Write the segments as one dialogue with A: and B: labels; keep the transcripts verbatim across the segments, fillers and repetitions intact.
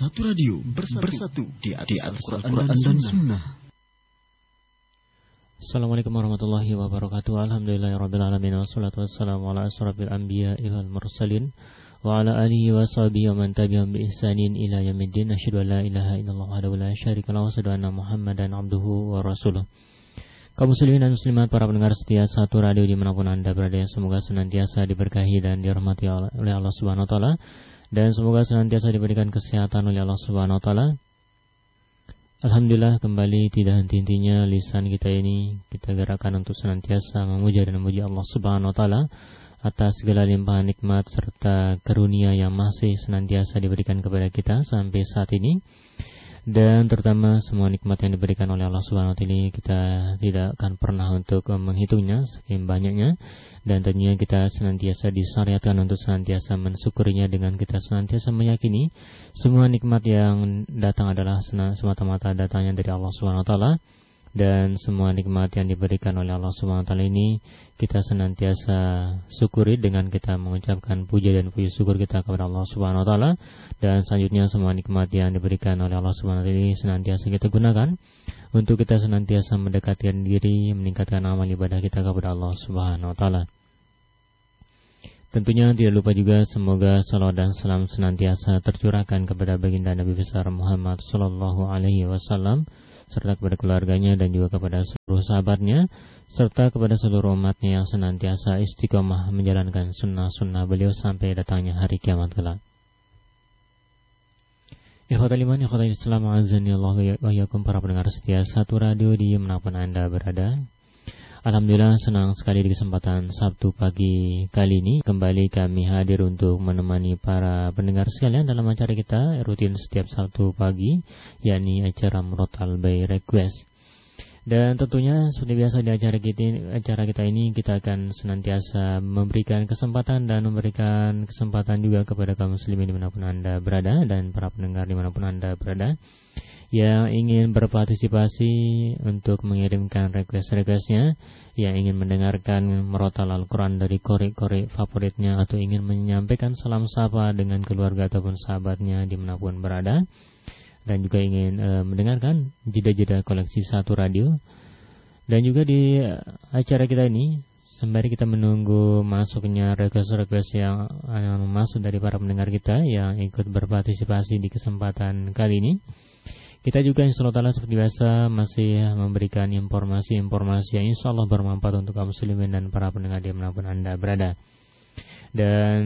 A: Satu radio bersatu, bersatu di atas, di atas Al-Quran dan Sunnah.
B: Assalamualaikum warahmatullahi wabarakatuh. Alhamdulillahirabbil alamin wassalatu wassalamu ala asrofil anbiya'i wal mursalin wa ala alihi wa sahbihi wa man tabi'ahum bi ihsanin ila yaumiddin. Asyhadu an la ilaha illallah wahdahu la syarika lahu wa asyhadu anna Muhammadan abduhu wa rasuluh. Kaum muslimin dan muslimat, para pendengar setia Satu Radio dimanapun Anda berada, semoga senantiasa diberkahi dan dirahmati oleh Allah Subhanahu wa taala, dan semoga senantiasa diberikan kesehatan oleh Allah Subhanahu wa taala. Alhamdulillah, kembali tidak henti-hentinya lisan kita ini kita gerakkan untuk senantiasa memuja dan memuji Allah Subhanahu wa taala atas segala limpahan nikmat serta karunia yang masih senantiasa diberikan kepada kita sampai saat ini. Dan terutama semua nikmat yang diberikan oleh Allah Subhanahu wa taala ini kita tidak akan pernah untuk menghitungnya saking banyaknya, dan tentunya kita senantiasa disyariatkan untuk senantiasa mensyukurinya dengan kita senantiasa meyakini semua nikmat yang datang adalah semata-mata datangnya dari Allah Subhanahu wa taala, dan semua nikmat yang diberikan oleh Allah Subhanahu wa taala ini kita senantiasa syukuri dengan kita mengucapkan puja dan puji syukur kita kepada Allah Subhanahu wa taala. Dan selanjutnya semua nikmat yang diberikan oleh Allah Subhanahu wa taala ini senantiasa kita gunakan untuk kita senantiasa mendekatkan diri, meningkatkan amal ibadah kita kepada Allah Subhanahu wa taala. Tentunya tidak lupa juga semoga salawat dan salam senantiasa tercurahkan kepada baginda Nabi besar Muhammad sallallahu alaihi wasallam, serta kepada keluarganya dan juga kepada seluruh sahabatnya, serta kepada seluruh umatnya yang senantiasa istiqomah menjalankan sunnah-sunnah beliau sampai datangnya hari kiamat kelak. Ikhwatal iman, ikhwatal Islam, azani Allah wa iyyakum, para pendengar setia Satu Radio di manapun Anda berada. Alhamdulillah, senang sekali di kesempatan Sabtu pagi kali ini kembali kami hadir untuk menemani para pendengar sekalian dalam acara kita rutin setiap Sabtu pagi, yakni acara Murotal by Request. Dan tentunya seperti biasa di acara kita, acara kita ini kita akan senantiasa memberikan kesempatan dan memberikan kesempatan juga kepada kaum muslimin dimanapun Anda berada dan para pendengar dimanapun Anda berada yang ingin berpartisipasi untuk mengirimkan request-requestnya, yang ingin mendengarkan merotal Al-Quran dari korek-korek favoritnya, atau ingin menyampaikan salam sapa dengan keluarga ataupun sahabatnya dimanapun berada, dan juga ingin e, mendengarkan jeda-jeda koleksi Satu Radio. Dan juga di acara kita ini, sembari kita menunggu masuknya request-request yang, yang masuk dari para pendengar kita yang ikut berpartisipasi di kesempatan kali ini, kita juga insyaallah ta'ala seperti biasa masih memberikan informasi-informasi yang insyaallah bermanfaat untuk kaum muslimin dan para pendengar dimanapun Anda berada. Dan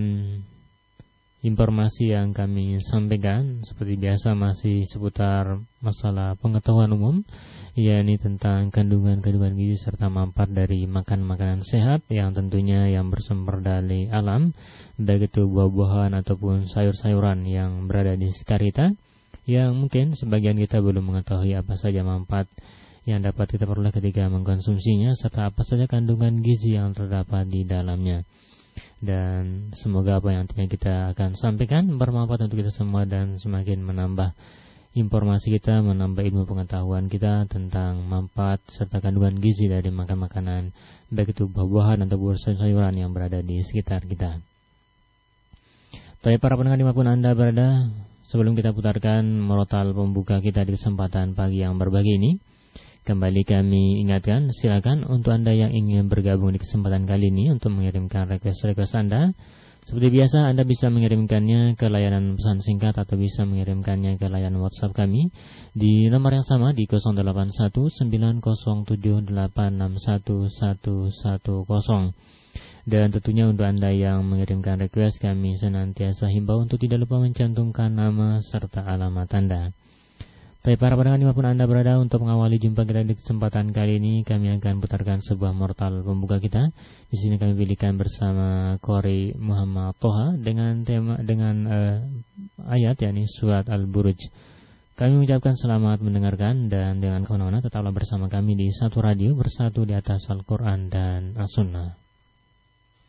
B: informasi yang kami sampaikan seperti biasa masih seputar masalah pengetahuan umum, yakni tentang kandungan-kandungan gizi serta manfaat dari makan makanan sehat yang tentunya yang bersumber dari alam, baik itu buah-buahan ataupun sayur-sayuran yang berada di sekitar kita, yang mungkin sebagian kita belum mengetahui apa saja manfaat yang dapat kita peroleh ketika mengkonsumsinya, serta apa saja kandungan gizi yang terdapat di dalamnya. Dan semoga apa yang nantinya kita akan sampaikan bermanfaat untuk kita semua dan semakin menambah informasi kita, menambah ilmu pengetahuan kita tentang manfaat serta kandungan gizi dari makan makanan, baik itu buah-buahan atau sayur-sayuran yang berada di sekitar kita. Tapi para pendengar dimanapun Anda berada, sebelum kita putarkan merotal pembuka kita di kesempatan pagi yang berbagi ini, kembali kami ingatkan, silakan untuk Anda yang ingin bergabung di kesempatan kali ini untuk mengirimkan request-request Anda. Seperti biasa, Anda bisa mengirimkannya ke layanan pesan singkat atau bisa mengirimkannya ke layanan WhatsApp kami di nomor yang sama di nol delapan satu sembilan nol tujuh delapan enam satu satu satu nol. Dan tentunya untuk Anda yang mengirimkan request, kami senantiasa himbau untuk tidak lupa mencantumkan nama serta alamat Anda. Tapi para pendengar dimanapun Anda berada, untuk mengawali jumpa kita di kesempatan kali ini, kami akan putarkan sebuah mortal pembuka kita. Di sini kami pilihkan bersama Qori Muhammad Toha dengan tema dengan uh, ayat yakni surat Al-Buruj. Kami mengucapkan selamat mendengarkan, dan dengan kemana-mana tetaplah bersama kami di Satu Radio, bersatu di atas Al-Quran dan As-Sunnah.